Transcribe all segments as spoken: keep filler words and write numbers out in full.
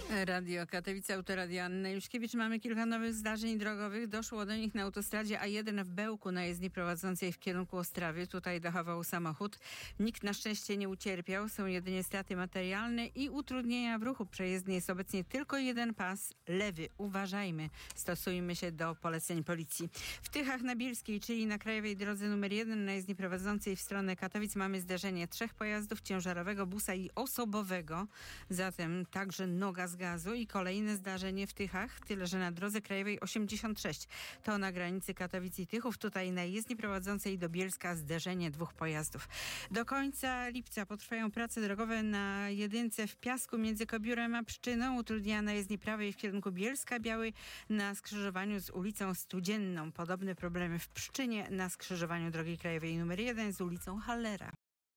Radio Katowice, Autoradio Anna Juśkiewicz. Mamy kilka nowych zdarzeń drogowych. Doszło do nich na autostradzie A jeden w Bełku na jezdni prowadzącej w kierunku Ostrawy. Tutaj dachował samochód. Nikt na szczęście nie ucierpiał. Są jedynie straty materialne i utrudnienia w ruchu. Przejezdny jest obecnie tylko jeden pas lewy. Uważajmy. Stosujmy się do poleceń policji. W Tychach na Bielskiej, czyli na krajowej drodze numer jeden na jezdni prowadzącej w stronę Katowic mamy zdarzenie trzech pojazdów, ciężarowego, busa i osobowego. Zatem także noga z gazu i kolejne zdarzenie w Tychach, tyle że na drodze krajowej osiemdziesiąt sześć. To na granicy Katowic i Tychów. Tutaj na jezdni prowadzącej do Bielska zderzenie dwóch pojazdów. Do końca lipca potrwają prace drogowe na jedynce w Piasku między Kobiórem a Pszczyną. Utrudnia na jezdni prawej w kierunku Bielska Białej na skrzyżowaniu z ulicą Studzienną. Podobne problemy w Pszczynie na skrzyżowaniu drogi krajowej numer jeden z ulicą Hallera.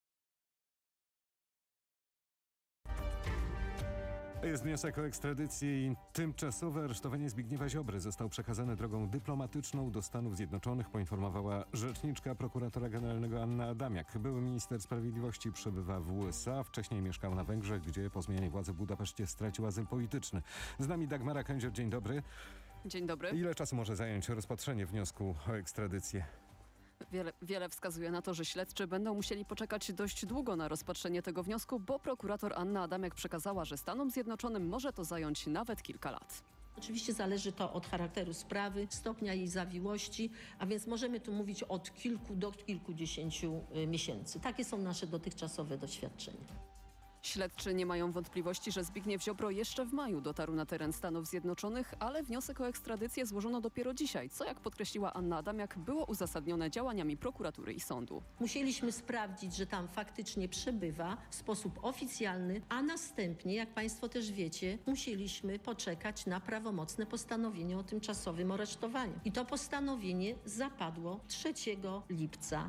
Jest wniosek o ekstradycję i tymczasowe aresztowanie Zbigniewa Ziobry został przekazany drogą dyplomatyczną do Stanów Zjednoczonych, poinformowała rzeczniczka prokuratora generalnego Anna Adamiak. Były minister sprawiedliwości przebywa w U S A, wcześniej mieszkał na Węgrzech, gdzie po zmianie władzy w Budapeszcie stracił azyl polityczny. Z nami Dagmara Kędzior, dzień dobry. Dzień dobry. Ile czasu może zająć rozpatrzenie wniosku o ekstradycję? Wiele, wiele wskazuje na to, że śledczy będą musieli poczekać dość długo na rozpatrzenie tego wniosku, bo prokurator Anna Adamiak przekazała, że Stanom Zjednoczonym może to zająć nawet kilka lat. Oczywiście zależy to od charakteru sprawy, stopnia jej zawiłości, a więc możemy tu mówić od kilku do kilkudziesięciu miesięcy. Takie są nasze dotychczasowe doświadczenia. Śledczy nie mają wątpliwości, że Zbigniew Ziobro jeszcze w maju dotarł na teren Stanów Zjednoczonych, ale wniosek o ekstradycję złożono dopiero dzisiaj, co jak podkreśliła Anna Adamiak było uzasadnione działaniami prokuratury i sądu. Musieliśmy sprawdzić, że tam faktycznie przebywa w sposób oficjalny, a następnie, jak Państwo też wiecie, musieliśmy poczekać na prawomocne postanowienie o tymczasowym aresztowaniu. I to postanowienie zapadło trzeciego lipca.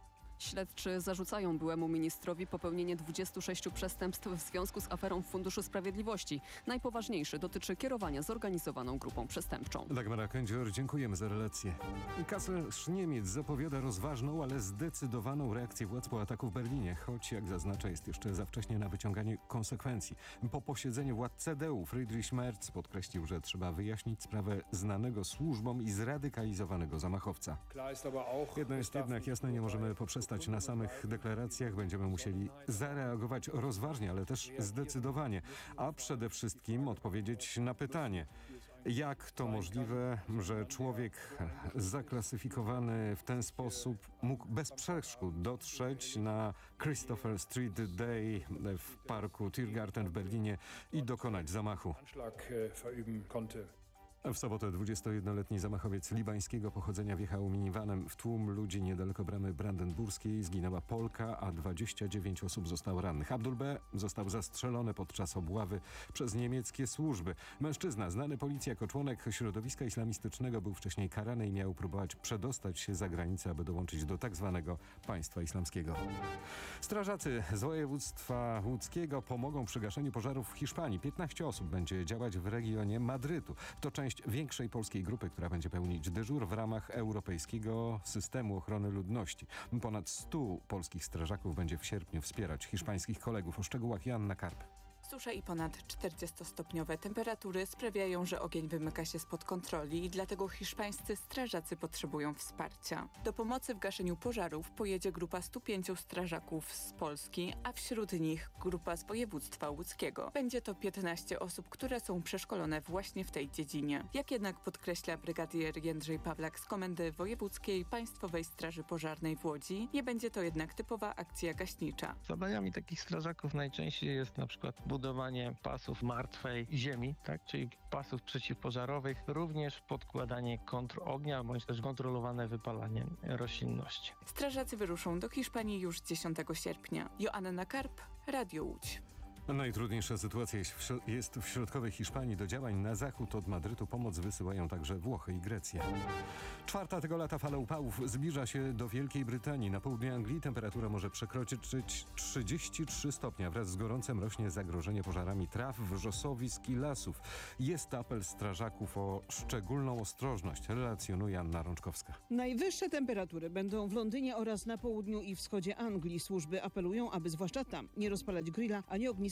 Śledczy zarzucają byłemu ministrowi popełnienie dwudziestu sześciu przestępstw w związku z aferą w Funduszu Sprawiedliwości. Najpoważniejszy dotyczy kierowania zorganizowaną grupą przestępczą. Dagmara Kędzior, dziękujemy za relację. Kanclerz Niemiec zapowiada rozważną, ale zdecydowaną reakcję władz po ataku w Berlinie, choć jak zaznacza jest jeszcze za wcześnie na wyciąganie konsekwencji. Po posiedzeniu władz C D U Friedrich Merz podkreślił, że trzeba wyjaśnić sprawę znanego służbom i zradykalizowanego zamachowca. Jedno jest jednak jasne, nie możemy poprzestać na samych deklaracjach, będziemy musieli zareagować rozważnie, ale też zdecydowanie, a przede wszystkim odpowiedzieć na pytanie, jak to możliwe, że człowiek zaklasyfikowany w ten sposób mógł bez przeszkód dotrzeć na Christopher Street Day w parku Tiergarten w Berlinie i dokonać zamachu. W sobotę dwudziestojednoletni zamachowiec libańskiego pochodzenia wjechał minivanem w tłum ludzi niedaleko bramy brandenburskiej. Zginęła Polka, a dwadzieścia dziewięć osób zostało rannych. Abdul B. został zastrzelony podczas obławy przez niemieckie służby. Mężczyzna, znany policji jako członek środowiska islamistycznego, był wcześniej karany i miał próbować przedostać się za granicę, aby dołączyć do tak zwanego państwa islamskiego. Strażacy z województwa łódzkiego pomogą przy gaszeniu pożarów w Hiszpanii. piętnaście osób będzie działać w regionie Madrytu. To część większej polskiej grupy, która będzie pełnić dyżur w ramach europejskiego systemu ochrony ludności. Ponad stu polskich strażaków będzie w sierpniu wspierać hiszpańskich kolegów. O szczegółach Joanna Karp. Susze i ponad czterdziestostopniowe temperatury sprawiają, że ogień wymyka się spod kontroli i dlatego hiszpańscy strażacy potrzebują wsparcia. Do pomocy w gaszeniu pożarów pojedzie grupa stu pięciu strażaków z Polski, a wśród nich grupa z województwa łódzkiego. Będzie to piętnaście osób, które są przeszkolone właśnie w tej dziedzinie. Jak jednak podkreśla brygadier Jędrzej Pawlak z Komendy Wojewódzkiej Państwowej Straży Pożarnej w Łodzi, nie będzie to jednak typowa akcja gaśnicza. Zadaniami takich strażaków najczęściej jest na przykład budowanie pasów martwej ziemi, tak, czyli pasów przeciwpożarowych, również podkładanie kontrognia, bądź też kontrolowane wypalanie roślinności. Strażacy wyruszą do Hiszpanii już dziesiątego sierpnia. Joanna Karp, Radio Łódź. Najtrudniejsza sytuacja jest w środkowej Hiszpanii. Do działań na zachód od Madrytu pomoc wysyłają także Włochy i Grecja. Czwarta tego lata fala upałów zbliża się do Wielkiej Brytanii. Na południu Anglii temperatura może przekroczyć trzydzieści trzy stopnie. Wraz z gorącem rośnie zagrożenie pożarami traw, wrzosowisk i lasów. Jest apel strażaków o szczególną ostrożność, relacjonuje Anna Rączkowska. Najwyższe temperatury będą w Londynie oraz na południu i wschodzie Anglii. Służby apelują, aby zwłaszcza tam nie rozpalać grilla ani ogniska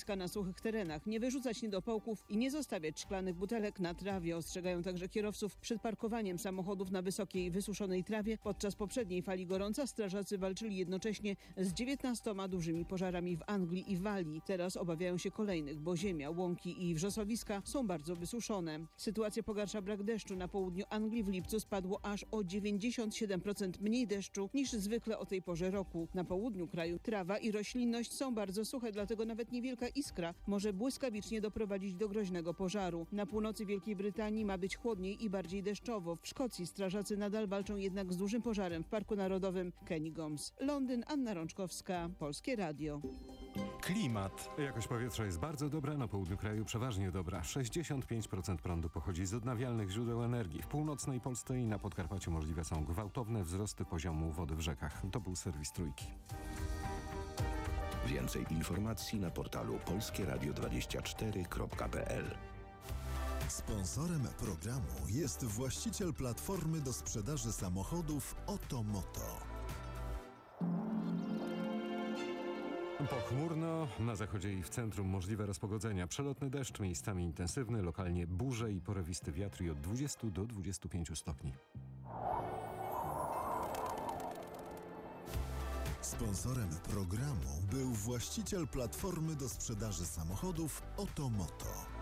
ogniska na suchych terenach, nie wyrzucać niedopałków i nie zostawiać szklanych butelek na trawie. Ostrzegają także kierowców przed parkowaniem samochodów na wysokiej, wysuszonej trawie. Podczas poprzedniej fali gorąca strażacy walczyli jednocześnie z dziewiętnastoma dużymi pożarami w Anglii i Walii. Teraz obawiają się kolejnych, bo ziemia, łąki i wrzosowiska są bardzo wysuszone. Sytuację pogarsza brak deszczu. Na południu Anglii w lipcu spadło aż o dziewięćdziesiąt siedem procent mniej deszczu niż zwykle o tej porze roku. Na południu kraju trawa i roślinność są bardzo suche, dlatego nawet niewielka iskra może błyskawicznie doprowadzić do groźnego pożaru. Na północy Wielkiej Brytanii ma być chłodniej i bardziej deszczowo. W Szkocji strażacy nadal walczą jednak z dużym pożarem w Parku Narodowym Cairngorms. Londyn, Anna Rączkowska, Polskie Radio. Klimat. Jakość powietrza jest bardzo dobra, na południu kraju przeważnie dobra. sześćdziesiąt pięć procent prądu pochodzi z odnawialnych źródeł energii. W północnej Polsce i na Podkarpaciu możliwe są gwałtowne wzrosty poziomu wody w rzekach. To był serwis Trójki. Więcej informacji na portalu polskie radio dwadzieścia cztery kropka p l. Sponsorem programu jest właściciel platformy do sprzedaży samochodów Otomoto. Pochmurno, na zachodzie i w centrum możliwe rozpogodzenia. Przelotny deszcz, miejscami intensywny, lokalnie burze i porywisty wiatr i od dwudziestu do dwudziestu pięciu stopni. Sponsorem programu był właściciel platformy do sprzedaży samochodów Otomoto.